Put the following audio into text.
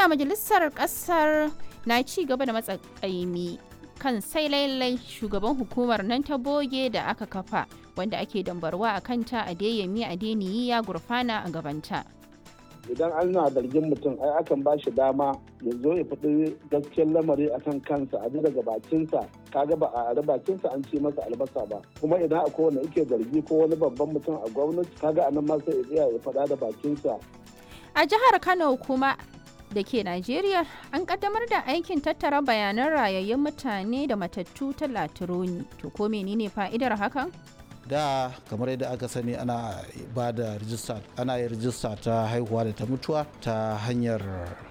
duniya, majalisar kasar na ci gaba da matsakaimi kan sai lailai shugaban hukumar nan ta boge da aka kafa wanda ake dambarwa a kanta Adeyemi Adeniyi ya gurfana a gabanta. Idan ana zargin mutum ai akan ba shi dama ya zo ya faɗi gaskiyar lamari akan kansa a daga bakinsa, kaga ba a ari bakinsa an ce masa albasa ba, kuma idan akwai wanda yake zargi ko wani babban mutum a gwamnati kaga anan ma sai ya tsaya ya faɗa da bakinsa. A jihar Kano kuma da ke Najeriya an kaddamar da aikin tattara bayanan rayayyun mutane da matattu ta Latironi. To ko menene fa'idar hakan? Da kamar yadda aka sani ana ba da rijista, ana yin rijista ta haihuwa da ta mutuwa ta hanyar